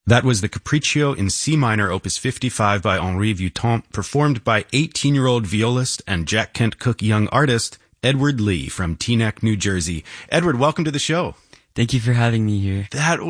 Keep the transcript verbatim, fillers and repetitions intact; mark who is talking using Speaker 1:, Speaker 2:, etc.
Speaker 1: That was the Capriccio in C minor, opus fifty-five by Henri Vuitton, performed by eighteen-year-old violist and Jack Kent Cooke young artist Edward Lee from Teaneck, New Jersey. Edward, welcome to the show.
Speaker 2: Thank you for having me here.
Speaker 1: That